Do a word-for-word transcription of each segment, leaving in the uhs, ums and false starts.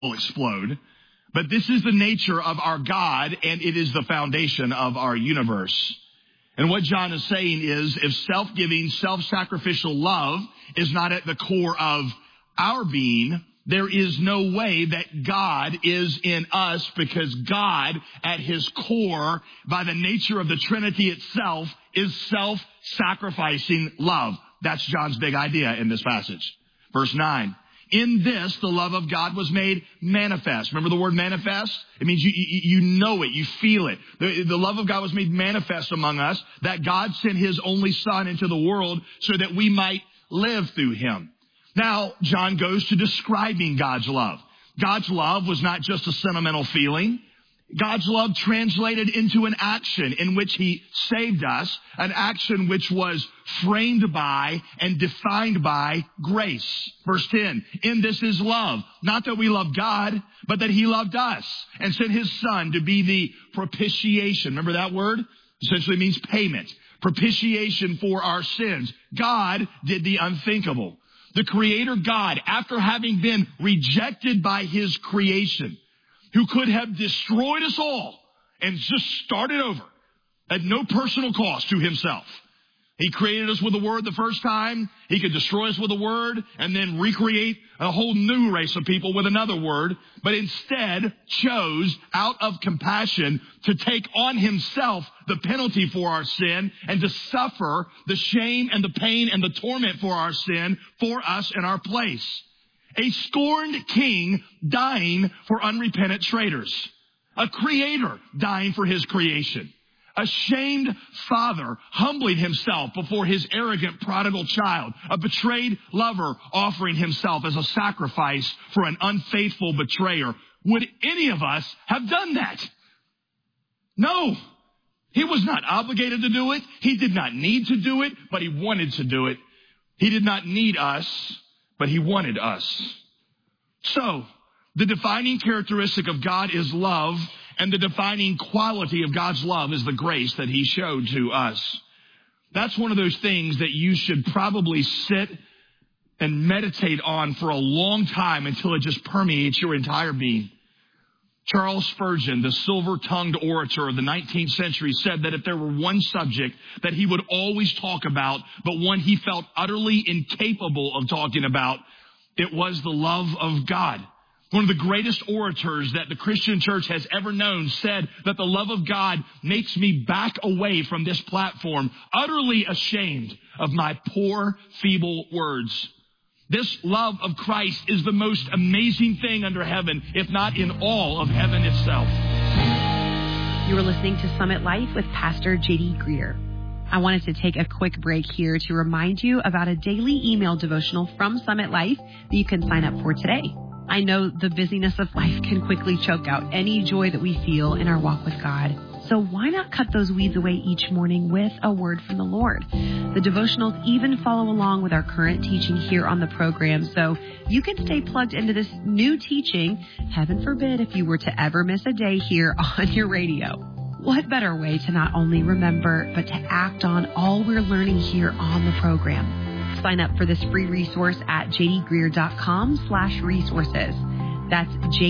will explode. But this is the nature of our God, and it is the foundation of our universe. And what John is saying is, if self-giving, self-sacrificial love is not at the core of our being, there is no way that God is in us, because God, at his core, by the nature of the Trinity itself, is self-sacrificing love. That's John's big idea in this passage. Verse nine. In this, the love of God was made manifest. Remember the word manifest? It means you, you, you know it, you feel it. The, the love of God was made manifest among us, that God sent his only Son into the world so that we might live through him. Now, John goes to describing God's love. God's love was not just a sentimental feeling. God's love translated into an action in which he saved us, an action which was framed by and defined by grace. Verse ten, in this is love, not that we love God, but that he loved us and sent his Son to be the propitiation. Remember that word? Essentially means payment. Propitiation for our sins. God did the unthinkable. The Creator God, after having been rejected by his creation, who could have destroyed us all and just started over at no personal cost to himself. He created us with a word the first time. He could destroy us with a word and then recreate a whole new race of people with another word, but instead chose, out of compassion, to take on himself the penalty for our sin and to suffer the shame and the pain and the torment for our sin for us in our place. A scorned king dying for unrepentant traitors. A creator dying for his creation. A shamed father humbling himself before his arrogant prodigal child. A betrayed lover offering himself as a sacrifice for an unfaithful betrayer. Would any of us have done that? No. He was not obligated to do it. He did not need to do it, but he wanted to do it. He did not need us, but he wanted us. So, the defining characteristic of God is love, and the defining quality of God's love is the grace that he showed to us. That's one of those things that you should probably sit and meditate on for a long time until it just permeates your entire being. Charles Spurgeon, the silver-tongued orator of the nineteenth century, said that if there were one subject that he would always talk about, but one he felt utterly incapable of talking about, it was the love of God. One of the greatest orators that the Christian church has ever known said that the love of God makes me back away from this platform, utterly ashamed of my poor, feeble words. This love of Christ is the most amazing thing under heaven, if not in all of heaven itself. You are listening to Summit Life with Pastor J D Greer. I wanted to take a quick break here to remind you about a daily email devotional from Summit Life that you can sign up for today. I know the busyness of life can quickly choke out any joy that we feel in our walk with God. So why not cut those weeds away each morning with a word from the Lord? The devotionals even follow along with our current teaching here on the program, so you can stay plugged into this new teaching, heaven forbid if you were to ever miss a day here on your radio. What better way to not only remember, but to act on all we're learning here on the program? Sign up for this free resource at jdgreer.com slash resources. That's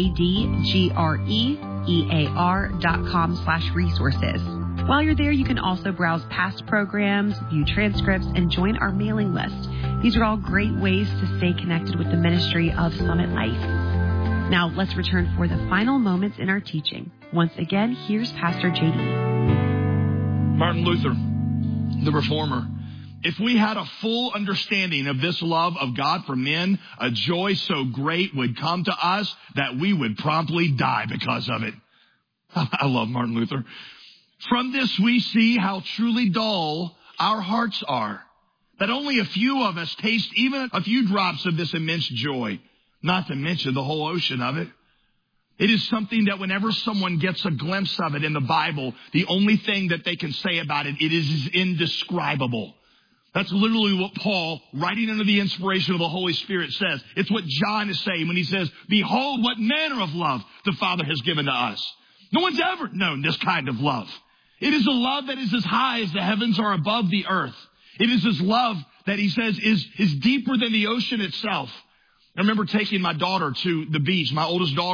J-D-G-R-E-E-A-R dot com slash resources. While you're there, you can also browse past programs, view transcripts, and join our mailing list. These are all great ways to stay connected with the ministry of Summit Life. Now, let's return for the final moments in our teaching. Once again, here's Pastor J D. Martin Luther, the Reformer. If we had a full understanding of this love of God for men, a joy so great would come to us that we would promptly die because of it. I love Martin Luther. From this we see how truly dull our hearts are, that only a few of us taste even a few drops of this immense joy, not to mention the whole ocean of it. It is something that whenever someone gets a glimpse of it in the Bible, the only thing that they can say about it, it is indescribable. That's literally what Paul, writing under the inspiration of the Holy Spirit, says. It's what John is saying when he says, behold, what manner of love the Father has given to us. No one's ever known this kind of love. It is a love that is as high as the heavens are above the earth. It is his love that he says is, is deeper than the ocean itself. I remember taking my daughter to the beach, my oldest daughter.